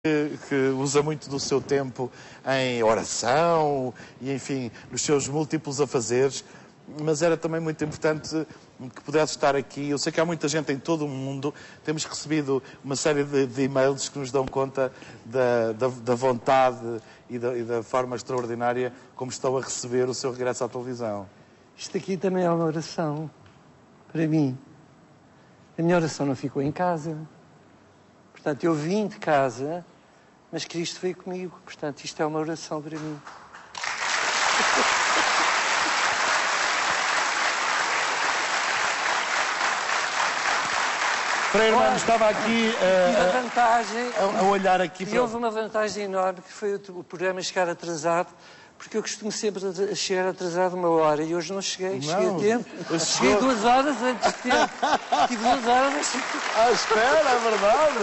que usa muito do seu tempo em oração e, enfim, nos seus múltiplos afazeres, mas era também muito importante que pudesse estar aqui. Eu sei que há muita gente em todo o mundo, temos recebido uma série de e-mails que nos dão conta da vontade e da forma extraordinária como estão a receber o seu regresso à televisão. Isto aqui também é uma oração para mim. A minha oração não ficou em casa. Portanto, eu vim de casa, mas Cristo veio comigo. Portanto, isto é uma oração para mim. Frei Hermano, estava aqui a olhar aqui para... E houve uma vantagem enorme, que foi o programa chegar atrasado, porque eu costumo sempre a chegar atrasado 1 hora e hoje não cheguei, cheguei a tempo. Cheguei 2 horas antes de tempo. Tive 2 horas... À espera, é verdade.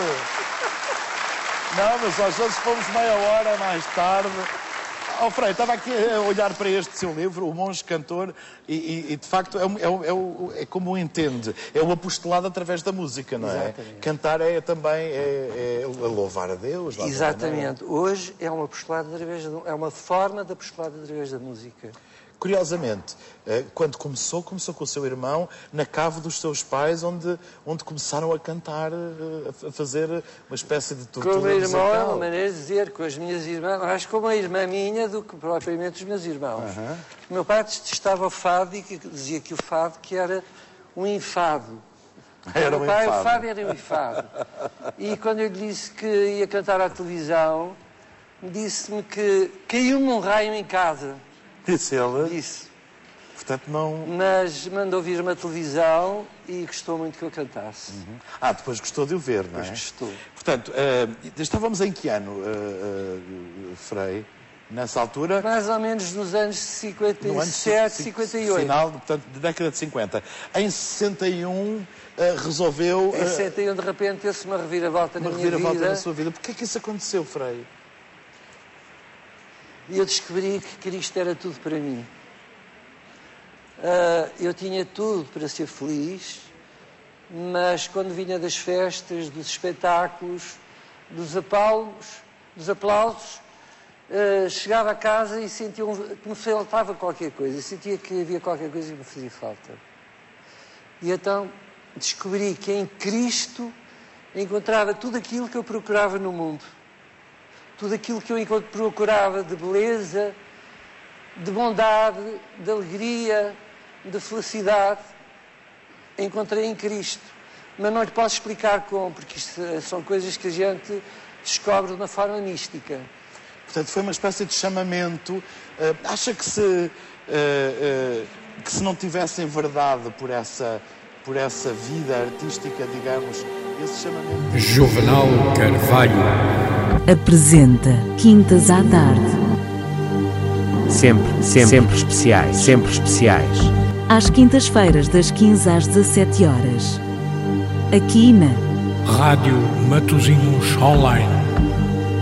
Não, mas às vezes fomos meia hora mais tarde. Oh, Frei, estava aqui a olhar para este seu livro, O Monge Cantor, e de facto é como o entende, é o apostolado através da música, não é? Exatamente. Cantar é também louvar a Deus. Exatamente. Hoje é um apostolado é uma forma de apostolado através da música. Curiosamente, quando começou com o seu irmão na cave dos seus pais, onde começaram a cantar, a fazer uma espécie de tortura musical. Com o meu irmão é uma musical. maneira de dizer, com as minhas irmãs, mais com uma irmã minha do que propriamente os meus irmãos. O meu pai detestava o fado e dizia que o fado que era um enfado. Era o meu pai, o fado era um enfado. E quando eu lhe disse que ia cantar à televisão, disse-me que caiu-me um raio em casa. Disse ele? Disse. Portanto, não... Mas mandou vir uma televisão e gostou muito que eu cantasse. Depois gostou de o ver, não é? Depois gostou. Portanto, estávamos em que ano, Frei? Nessa altura? Mais ou menos nos anos 57, 58. Final, portanto, da década de 50. Em 61, resolveu... Em 61, de repente, teve-se uma reviravolta na minha vida. Uma reviravolta na sua vida. Porquê é que isso aconteceu, Frei? E eu descobri que Cristo era tudo para mim. Eu tinha tudo para ser feliz, mas quando vinha das festas, dos espetáculos, dos aplausos, chegava a casa e sentia que me faltava qualquer coisa. Sentia que havia qualquer coisa que me fazia falta. E então descobri que em Cristo encontrava tudo aquilo que eu procurava no mundo. Tudo aquilo que eu procurava de beleza, de bondade, de alegria, de felicidade, encontrei em Cristo. Mas não lhe posso explicar como, porque isto são coisas que a gente descobre de uma forma mística. Portanto, foi uma espécie de chamamento. Acha que se não tivessem verdade por essa vida artística, digamos, esse chamamento... Juvenal Carvalho apresenta Quintas à Tarde. Sempre especiais. Às quintas-feiras, das 15 às 17 horas. Aqui na Rádio Matosinhos Online.